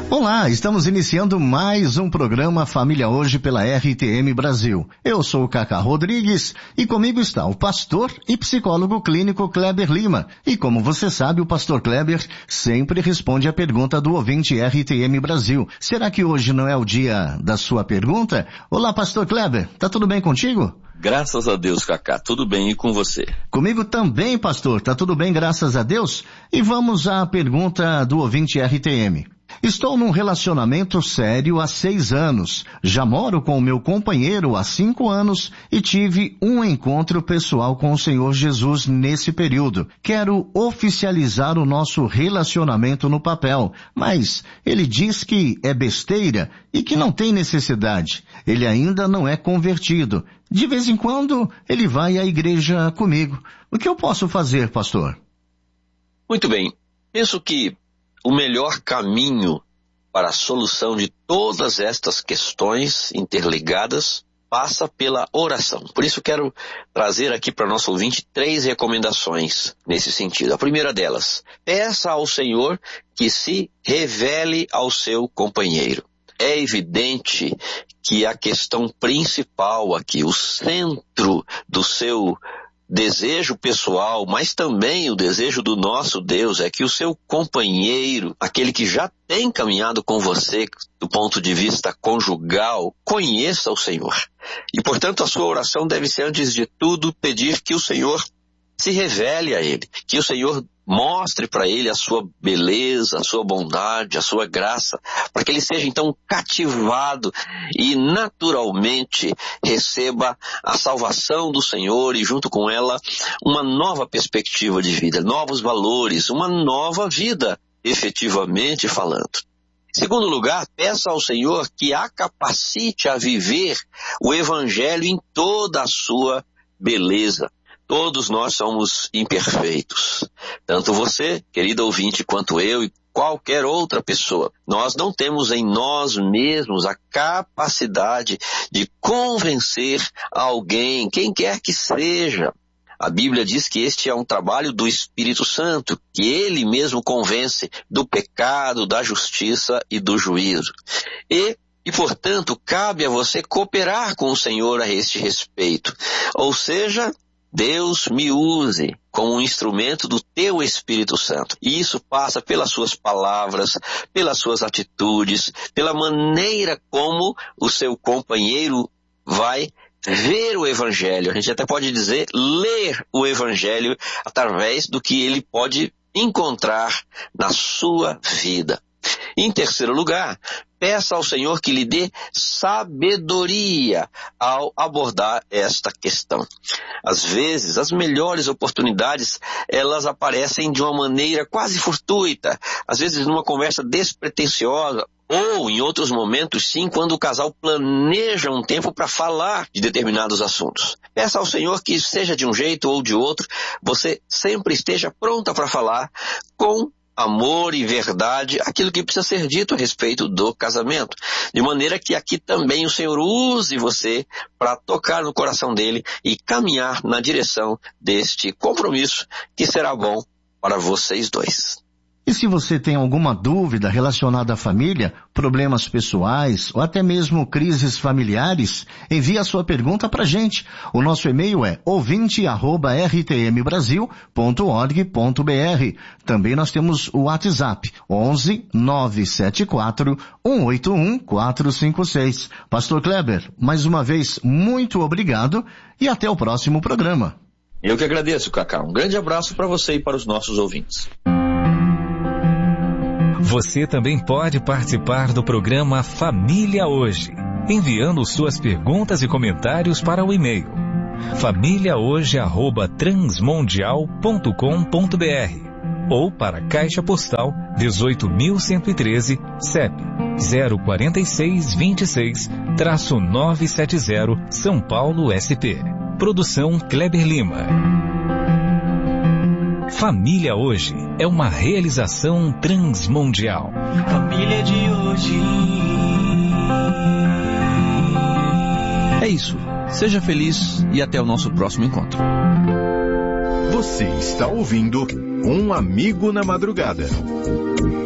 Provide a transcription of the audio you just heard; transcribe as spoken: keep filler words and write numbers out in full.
Olá, estamos iniciando mais um programa Família Hoje pela R T M Brasil. Eu sou o Cacá Rodrigues e comigo está o pastor e psicólogo clínico Kleber Lima. E como você sabe, o pastor Kleber sempre responde a pergunta do ouvinte R T M Brasil. Será que hoje não é o dia da sua pergunta? Olá, pastor Kleber, tá tudo bem contigo? Graças a Deus, Cacá, tudo bem, e com você? Comigo também, pastor, tá tudo bem, graças a Deus. E vamos à pergunta do ouvinte R T M. Estou num relacionamento sério há seis anos. Já moro com o meu companheiro há cinco anos e tive um encontro pessoal com o Senhor Jesus nesse período. Quero oficializar o nosso relacionamento no papel, mas ele diz que é besteira e que não tem necessidade. Ele ainda não é convertido. De vez em quando ele vai à igreja comigo. O que eu posso fazer, pastor? Muito bem. Penso que o melhor caminho para a solução de todas estas questões interligadas passa pela oração. Por isso quero trazer aqui para nosso ouvinte três recomendações nesse sentido. A primeira delas, peça ao Senhor que se revele ao seu companheiro. É evidente que a questão principal aqui, o centro do seu desejo pessoal, mas também o desejo do nosso Deus é que o seu companheiro, aquele que já tem caminhado com você do ponto de vista conjugal, conheça o Senhor. E, portanto, a sua oração deve ser, antes de tudo, pedir que o Senhor se revele a ele, que o Senhor mostre para ele a sua beleza, a sua bondade, a sua graça, para que ele seja então cativado e naturalmente receba a salvação do Senhor e junto com ela uma nova perspectiva de vida, novos valores, uma nova vida, efetivamente falando. Em segundo lugar, peça ao Senhor que a capacite a viver o Evangelho em toda a sua beleza. Todos nós somos imperfeitos. Tanto você, querido ouvinte, quanto eu e qualquer outra pessoa. Nós não temos em nós mesmos a capacidade de convencer alguém, quem quer que seja. A Bíblia diz que este é um trabalho do Espírito Santo, que ele mesmo convence do pecado, da justiça e do juízo. E E, portanto, cabe a você cooperar com o Senhor a este respeito. Ou seja, Deus me use como um instrumento do teu Espírito Santo. E isso passa pelas suas palavras, pelas suas atitudes, pela maneira como o seu companheiro vai ver o Evangelho. A gente até pode dizer ler o Evangelho através do que ele pode encontrar na sua vida. Em terceiro lugar, peça ao Senhor que lhe dê sabedoria ao abordar esta questão. Às vezes, as melhores oportunidades, elas aparecem de uma maneira quase fortuita, às vezes numa conversa despretensiosa, ou em outros momentos, sim, quando o casal planeja um tempo para falar de determinados assuntos. Peça ao Senhor que, seja de um jeito ou de outro, você sempre esteja pronta para falar com amor e verdade, aquilo que precisa ser dito a respeito do casamento. De maneira que aqui também o Senhor use você para tocar no coração dele e caminhar na direção deste compromisso que será bom para vocês dois. E se você tem alguma dúvida relacionada à família, problemas pessoais ou até mesmo crises familiares, envie a sua pergunta para a gente. O nosso e-mail é ouvinte arroba r t m brasil ponto org ponto b r. Também nós temos o WhatsApp onze nove sete quatro um oito um quatro cinco seis. Pastor Kleber, mais uma vez, muito obrigado e até o próximo programa. Eu que agradeço, Cacá. Um grande abraço para você e para os nossos ouvintes. Você também pode participar do programa Família Hoje, enviando suas perguntas e comentários para o e-mail família hoje arroba transmundial ponto com ponto b r ou para a Caixa Postal dezoito mil cento e treze, C E P zero quatro seis dois seis, novecentos e setenta, São Paulo, S P. Produção Kleber Lima. Família Hoje é uma realização transmundial. Família de hoje. É isso. Seja feliz e até o nosso próximo encontro. Você está ouvindo Um Amigo na Madrugada.